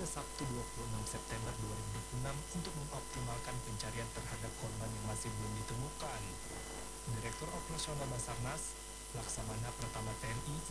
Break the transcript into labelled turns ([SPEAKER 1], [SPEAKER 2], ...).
[SPEAKER 1] Sabtu 26 September 2026 untuk mengoptimalkan pencarian terhadap korban yang masih belum ditemukan. Direktur Operasional Basarnas, Laksamana Pratama TNI